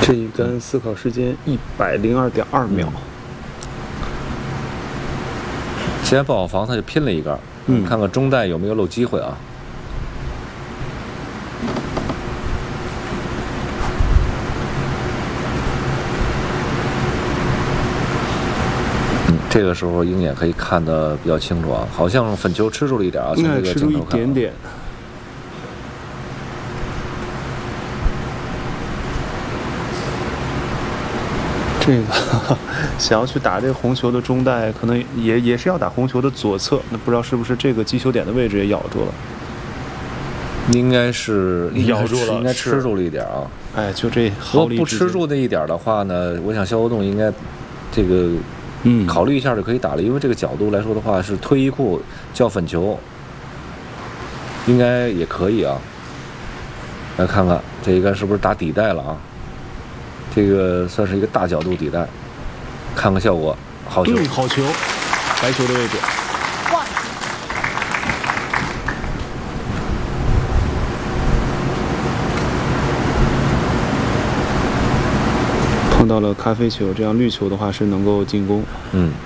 这一杆思考时间102.2秒。 既然不好防，他就拼了一杆，看看中袋有没有漏机会啊。这个时候鹰眼可以看得比较清楚啊，好像粉球吃住了一点啊，从这个吃住一点点。这个想要去打这个红球的中袋，可能也是要打红球的左侧，那不知道是不是这个击球点的位置也咬住了？ 应该是咬住了， 应该吃住了一点啊。 哎，就这如果不吃住那一点的话呢，我想肖国栋应该这个考虑一下就可以打了，因为这个角度来说的话是推一库叫粉球，应该也可以啊。来看看这一杆是不是打底袋了啊？这个算是一个大角度底袋，看看效果，好球， 好球，白球的位置。碰到了咖啡球，这样绿球的话是能够进攻。